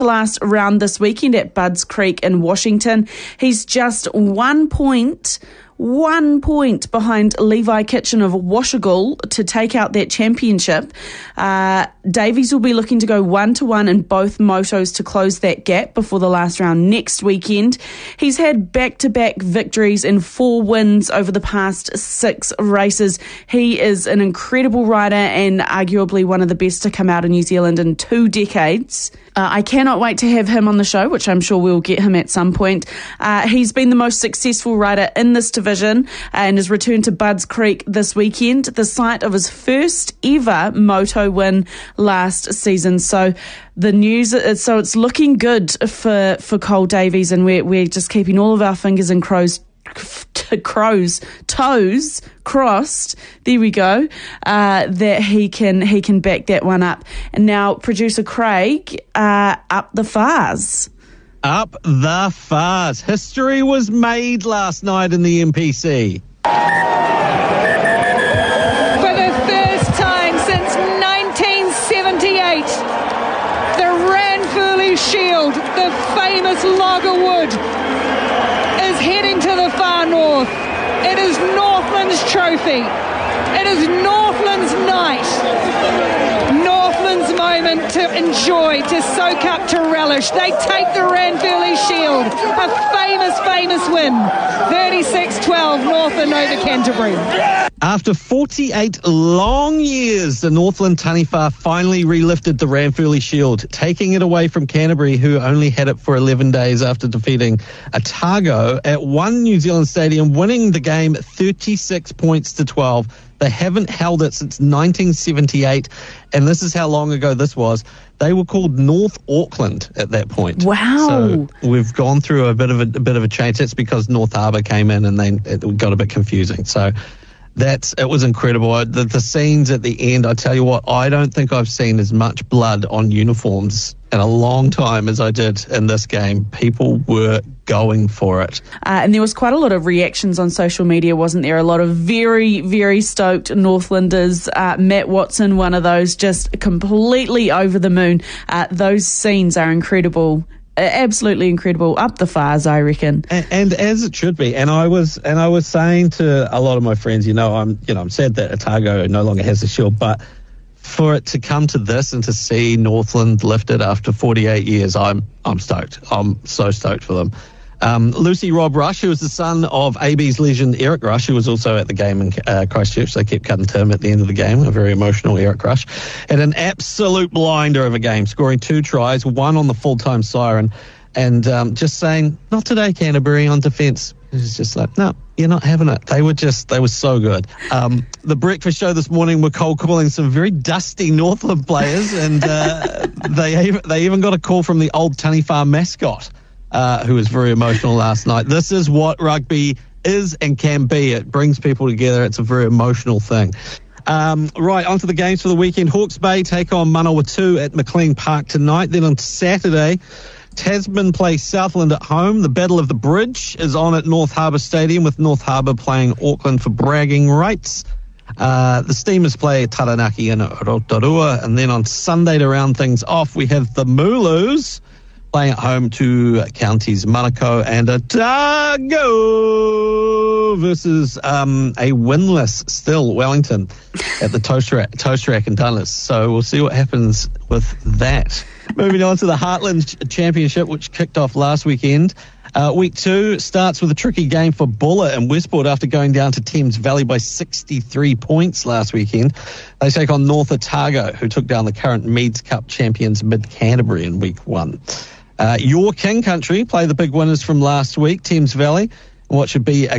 last round this weekend at Budds Creek in Washington. He's just 1 point behind Levi Kitchen of Washougal to take out that championship. Davies will be looking to go 1-1 in both motos to close that gap before the last round next weekend. He's had back-to-back victories and 4 wins over the past 6 races. He is an incredible rider and arguably one of the best to come out of New Zealand in 2 decades. I cannot wait to have him on the show, which I'm sure we'll get him at some point. He's been the most successful rider in this division and has returned to Budds Creek this weekend, the site of his first ever moto win last season. So it's looking good for Cole Davies, and we're just keeping all of our fingers and toes crossed, there we go, that he can back that one up. And now producer Craig, up the Fars. Up the Fars. History was made last night in the NPC. For the first time since 1978, the Ranfurly Shield, the famous Lager Wood, is heading to the far north. It is Northland's trophy. It is Northland's night. Northland's moment to enjoy, to soak up, to relish. They take the Ranfurly Shield. A famous win. 36-12 Northland over Canterbury. After 48 long years, the Northland Taniwha finally relifted the Ranfurly Shield, taking it away from Canterbury, who only had it for 11 days after defeating Otago at One New Zealand Stadium, winning the game 36 points to 12. They haven't held it since 1978, and this is how long ago this was. They were called North Auckland at that point. Wow! So we've gone through a bit of a change. That's because North Harbour came in, and then it got a bit confusing. So it was incredible. The scenes at the end, I tell you what, I don't think I've seen as much blood on uniforms in a long time as I did in this game. People were going for it. And there was quite a lot of reactions on social media, wasn't there? A lot of very, very stoked Northlanders. Matt Watson, one of those, just completely over the moon. Those scenes are incredible. Absolutely incredible. Up the Fars, I reckon. And as it should be. And I was saying to a lot of my friends, I'm sad that Otago no longer has the shield, but for it to come to this and to see Northland lifted after 48 years, I'm stoked. I'm so stoked for them. Lucy Rob Rush, who was the son of AB's legend Eric Rush, who was also at the game in Christchurch. They kept cutting to him at the end of the game, a very emotional Eric Rush. Had an absolute blinder of a game, scoring 2 tries, 1 on the full-time siren, and just saying, not today, Canterbury, on defence. It's just like, no, you're not having it. They were so good. The breakfast show this morning were cold calling some very dusty Northland players, and they even got a call from the old Taniwha mascot, who was very emotional last night. This is what rugby is and can be. It brings people together. It's a very emotional thing. Right, on to the games for the weekend. Hawke's Bay take on Manawatu at McLean Park tonight. Then on Saturday, Tasman play Southland at home. The Battle of the Bridge is on at North Harbour Stadium, with North Harbour playing Auckland for bragging rights. The Steamers play Taranaki in Rotorua. And then on Sunday, to round things off, we have the Mooloos playing at home to counties Manukau and Otago versus a winless still Wellington at the Toast Rack in Dundas. So we'll see what happens with that. Moving on to the Heartland Championship, which kicked off last weekend. Week 2 starts with a tricky game for Buller and Westport after going down to Thames Valley by 63 points last weekend. They take on North Otago, who took down the current Meads Cup champions Mid Canterbury in Week 1. Your King Country play the big winners from last week, Thames Valley, what should be a